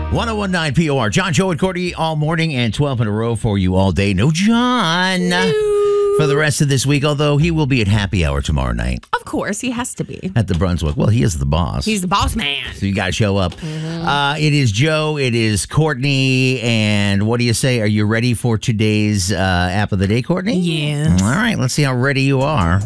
1019 POR. John, Joe, and Courtney all morning and 12 in a row for you all day. No John for the rest of this week, although he will be at happy hour tomorrow night. Of course, he has to be. At the Brunswick. Well, he is the boss. He's the boss man. So you got to show up. It is Joe. It is Courtney. And what do you say? Are you ready for today's app of the day, Courtney? Yes. All right. Let's see how ready you are.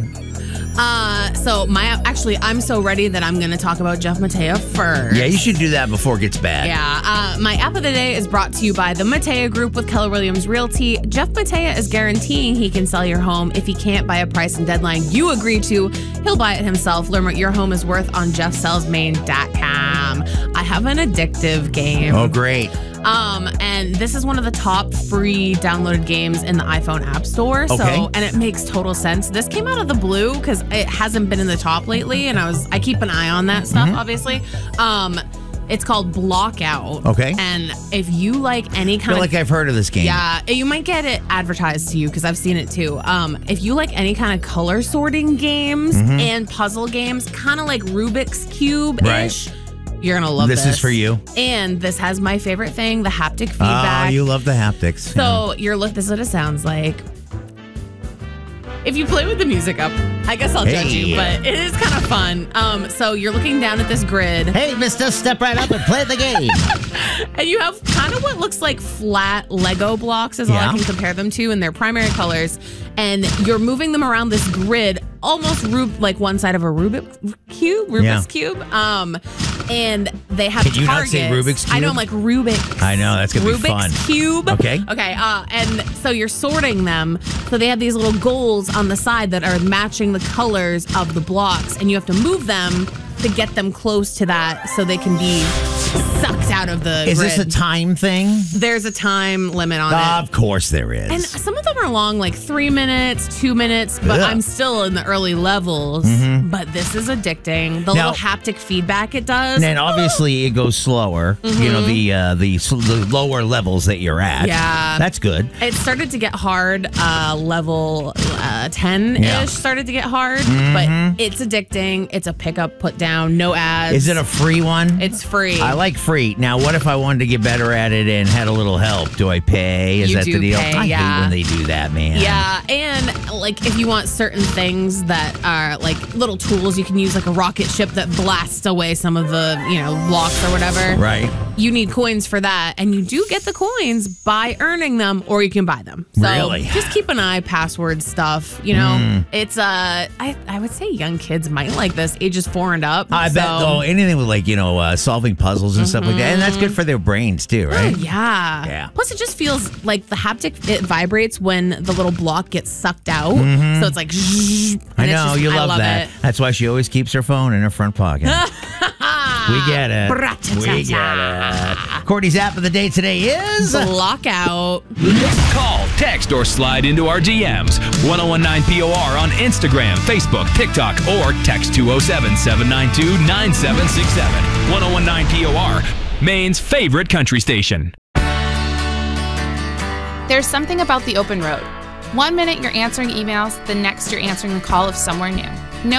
I'm so ready that I'm going to talk about Jeff Matea first. Yeah, you should do that before it gets bad. Yeah. My app of the day is brought to you by the Matea Group with Keller Williams Realty. Jeff Matea is guaranteeing he can sell your home. If he can't by a price and deadline you agree to, he'll buy it himself. Learn what your home is worth on jeffsellsmaine.com. I have an addictive game. Oh, great. And this is one of the top free downloaded games in the iPhone App Store. Okay. And it makes total sense. This came out of the blue because it hasn't been in the top lately, and I keep an eye on that stuff, obviously. It's called Blockout. Okay. And if you like any I kind feel of... like I've heard of this game. Yeah, you might get it advertised to you because I've seen it too. If you like any kind of color sorting games and puzzle games, kind of like Rubik's Cube-ish, you're going to love this. This is for you. And this has my favorite thing, the haptic feedback. Oh, you love the haptics. So this is what it sounds like. If you play with the music up, I guess I'll judge you, but it is kind of fun. So you're looking down at this grid. Hey, mister, step right up and play the game. And you have kind of what looks like flat Lego blocks is all I can compare them to in their primary colors. And you're moving them around this grid, almost like one side of a Rubik's Cube. And they have targets. Can you not say Rubik's Cube? I know, I'm like Rubik's. I know, that's going to be fun. Rubik's Cube. Okay. Okay. And so you're sorting them. So they have these little goals on the side that are matching the colors of the blocks. And you have to move them to get them close to that so they can be sucked out of the Is grid. this a time thing? There's a time limit on it. Of course there is. And some of them are long, like 3 minutes, 2 minutes, but I'm still in the early levels. But this is addicting. The little haptic feedback it does. And obviously it goes slower. You know, the lower levels that you're at. Yeah. That's good. It started to get hard. Level 10-ish started to get hard, but it's addicting. It's a pick up, put down, no ads. Is it a free one? It's free. I like free. Now, what if I wanted to get better at it and had a little help? Do I pay? Is that the deal? I hate when they do that, man. Yeah, and like if you want certain things that are like little tools, you can use like a rocket ship that blasts away some of the, blocks or whatever. Right. You need coins for that, and you do get the coins by earning them, or you can buy them. So really? Just keep an eye, password stuff. It's I would say young kids might like this, ages 4 and up. I bet though anything with like solving puzzles and stuff like that, and that's good for their brains too, right? Yeah. Plus, it just feels like the haptic. It vibrates when the little block gets sucked out, so it's like. I know you love that. That's why she always keeps her phone in her front pocket. We get it. We get it. Courtney's app of the day today is Blockout. Call, text, or slide into our DMs. 1019 POR on Instagram, Facebook, TikTok, or text 207-792-9767. 1019 POR, Maine's favorite country station. There's something about the open road. 1 minute you're answering emails, the next you're answering the call of somewhere new.